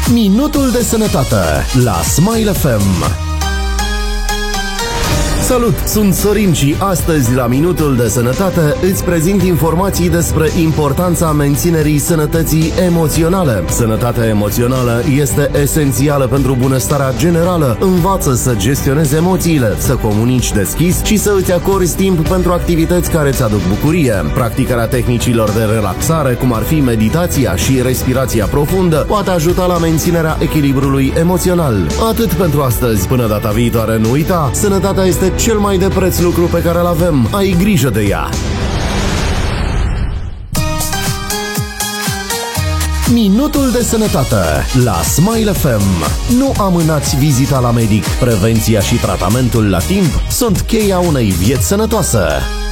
Minutul de sănătate la Smile FM. Salut, sunt Sorin și astăzi la Minutul de Sănătate îți prezint informații despre importanța menținerii sănătății emoționale. Sănătatea emoțională este esențială pentru bunăstarea generală. Învață să gestionezi emoțiile, să comunici deschis și să îți acorzi timp pentru activități care îți aduc bucurie. Practicarea tehnicilor de relaxare, cum ar fi meditația și respirația profundă, poate ajuta la menținerea echilibrului emoțional. Atât pentru astăzi, până data viitoare nu uita, sănătatea este cel mai de preț lucru pe care îl avem. Ai grijă de ea! Minutul de sănătate la Smile FM. Nu amânați vizita la medic. Prevenția și tratamentul la timp sunt cheia unei vieți sănătoase.